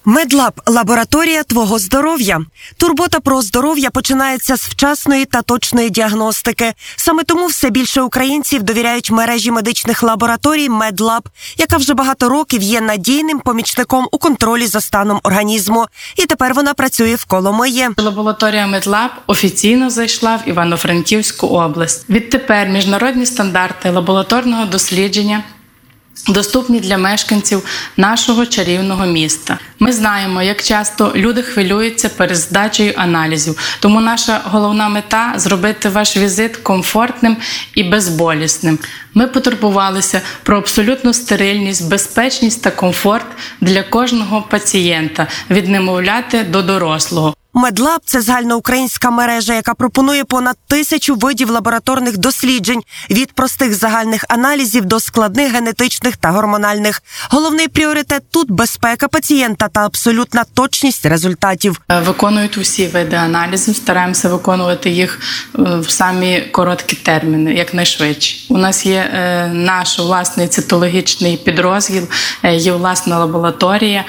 Медлаб – лабораторія твого здоров'я. Турбота про здоров'я починається з вчасної та точної діагностики. Саме тому все більше українців довіряють мережі медичних лабораторій Медлаб, яка вже багато років є надійним помічником у контролі за станом організму. І тепер вона працює в Коломиї. Лабораторія Медлаб офіційно зайшла в Івано-Франківську область. Відтепер міжнародні стандарти лабораторного дослідження доступні для мешканців нашого чарівного міста. Ми знаємо, як часто люди хвилюються перед здачею аналізів, тому наша головна мета – зробити ваш візит комфортним і безболісним. Ми потурбувалися про абсолютну стерильність, безпечність та комфорт для кожного пацієнта, від немовляти до дорослого. Медлаб – це загальноукраїнська мережа, яка пропонує понад 1000 видів лабораторних досліджень, від простих загальних аналізів до складних генетичних та гормональних. Головний пріоритет тут – безпека пацієнта та абсолютна точність результатів. Виконують усі види аналізів, стараємося виконувати їх в самі короткі терміни, якнайшвидше. У нас є наш власний цитологічний підрозділ, є власна лабораторія,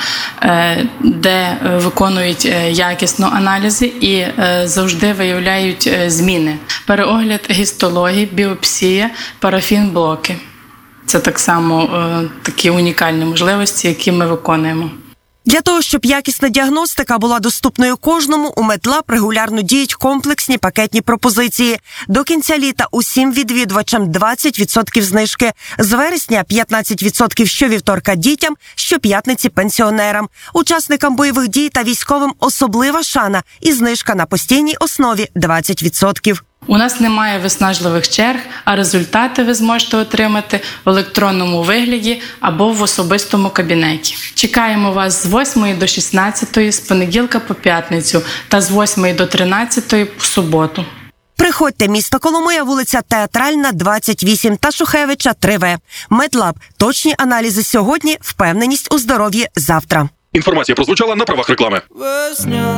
де виконують якісно аналізи і завжди виявляють зміни. Переогляд гістології, біопсія, парафін-блоки. Це так само такі унікальні можливості, які ми виконуємо. Для того, щоб якісна діагностика була доступною кожному, у Медлаб регулярно діють комплексні пакетні пропозиції. До кінця літа усім відвідувачам 20% знижки. З вересня 15% щовівторка дітям, щоп'ятниці пенсіонерам. Учасникам бойових дій та військовим особлива шана і знижка на постійній основі 20%. У нас немає виснажливих черг, а результати ви зможете отримати в електронному вигляді або в особистому кабінеті. Чекаємо вас з 8 до 16, з понеділка по п'ятницю та з 8 до 13 в суботу. Приходьте, місто Коломия, вулиця Театральна, 28 та Шухевича, 3В. Медлаб. Точні аналізи сьогодні, впевненість у здоров'ї завтра. Інформація прозвучала на правах реклами.